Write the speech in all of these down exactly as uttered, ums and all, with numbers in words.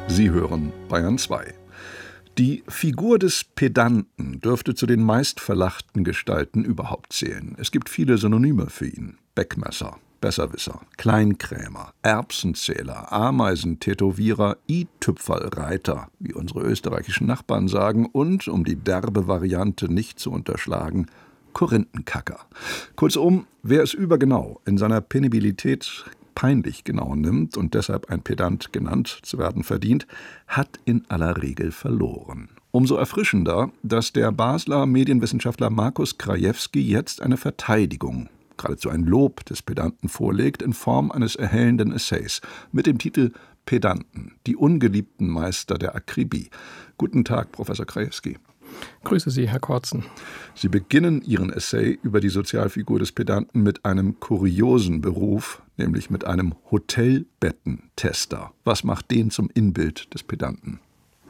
Sie hören Bayern zwei. Die Figur des Pedanten dürfte zu den meistverlachten Gestalten überhaupt zählen. Es gibt viele Synonyme für ihn. Beckmesser, Besserwisser, Kleinkrämer, Erbsenzähler, Ameisentätowierer, i-Tüpferlreiter, wie unsere österreichischen Nachbarn sagen, und, um die derbe Variante nicht zu unterschlagen, Korinthenkacker. Kurzum, wer es übergenau in seiner Penibilität peinlich genau nimmt und deshalb ein Pedant genannt zu werden verdient, hat in aller Regel verloren. Umso erfrischender, dass der Basler Medienwissenschaftler Markus Krajewski jetzt eine Verteidigung, geradezu ein Lob des Pedanten vorlegt, in Form eines erhellenden Essays mit dem Titel »Pedanten, die ungeliebten Meister der Akribie«. Guten Tag, Professor Krajewski. Grüße Sie, Herr Kortzen. Sie beginnen Ihren Essay über die Sozialfigur des Pedanten mit einem kuriosen Beruf, nämlich mit einem Hotelbettentester. Was macht den zum Inbild des Pedanten?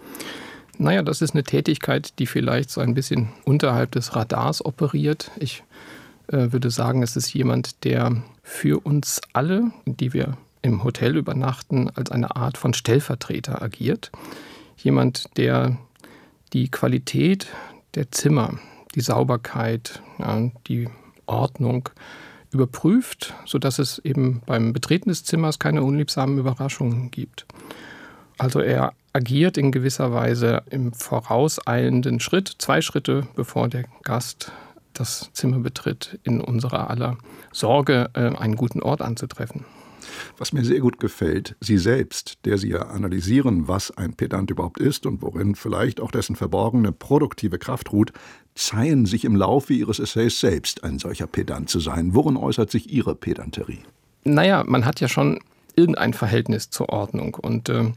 Naja, das ist eine Tätigkeit, die vielleicht so ein bisschen unterhalb des Radars operiert. Ich äh, würde sagen, es ist jemand, der für uns alle, die wir im Hotel übernachten, als eine Art von Stellvertreter agiert. Jemand, der die Qualität der Zimmer, die Sauberkeit, ja, die Ordnung überprüft, sodass es eben beim Betreten des Zimmers keine unliebsamen Überraschungen gibt. Also er agiert in gewisser Weise im vorauseilenden Schritt, zwei Schritte bevor der Gast das Zimmer betritt, in unserer aller Sorge, einen guten Ort anzutreffen. Was mir sehr gut gefällt, Sie selbst, der Sie ja analysieren, was ein Pedant überhaupt ist und worin vielleicht auch dessen verborgene produktive Kraft ruht, zeigen sich im Laufe Ihres Essays selbst, ein solcher Pedant zu sein. Worin äußert sich Ihre Pedanterie? Naja, man hat ja schon irgendein Verhältnis zur Ordnung und äh,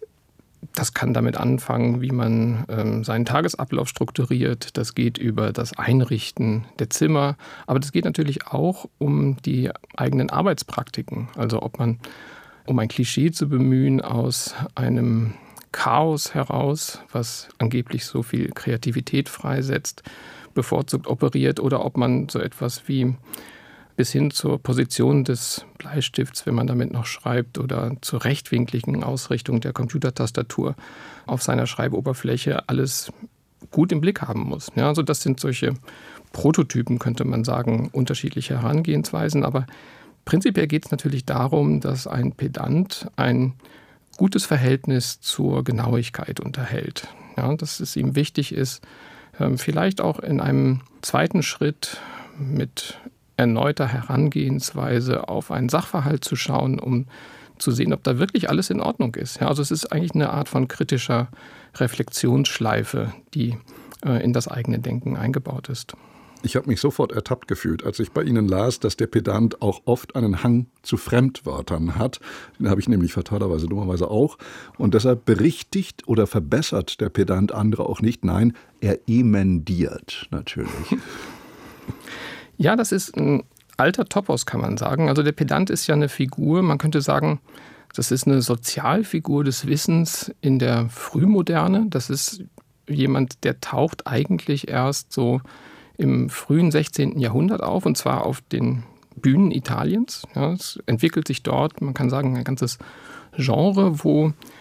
das kann damit anfangen, wie man ähm, seinen Tagesablauf strukturiert. Das geht über das Einrichten der Zimmer. Aber das geht natürlich auch um die eigenen Arbeitspraktiken. Also ob man, um ein Klischee zu bemühen, aus einem Chaos heraus, was angeblich so viel Kreativität freisetzt, bevorzugt operiert, oder ob man so etwas wie bis hin zur Position des Bleistifts, wenn man damit noch schreibt, oder zur rechtwinkligen Ausrichtung der Computertastatur auf seiner Schreiboberfläche alles gut im Blick haben muss. Ja, also das sind solche Prototypen, könnte man sagen, unterschiedliche Herangehensweisen. Aber prinzipiell geht es natürlich darum, dass ein Pedant ein gutes Verhältnis zur Genauigkeit unterhält. Ja, dass es ihm wichtig ist, vielleicht auch in einem zweiten Schritt mit erneuter Herangehensweise auf einen Sachverhalt zu schauen, um zu sehen, ob da wirklich alles in Ordnung ist. Ja, also es ist eigentlich eine Art von kritischer Reflexionsschleife, die äh, in das eigene Denken eingebaut ist. Ich habe mich sofort ertappt gefühlt, als ich bei Ihnen las, dass der Pedant auch oft einen Hang zu Fremdwörtern hat. Den habe ich nämlich fatalerweise, dummerweise auch. Und deshalb berichtigt oder verbessert der Pedant andere auch nicht. Nein, er emendiert natürlich. Ja, das ist ein alter Topos, kann man sagen. Also der Pedant ist ja eine Figur, man könnte sagen, das ist eine Sozialfigur des Wissens in der Frühmoderne. Das ist jemand, der taucht eigentlich erst so im frühen sechzehnten Jahrhundert auf, und zwar auf den Bühnen Italiens. Ja, es entwickelt sich dort, man kann sagen, ein ganzes Genre, wo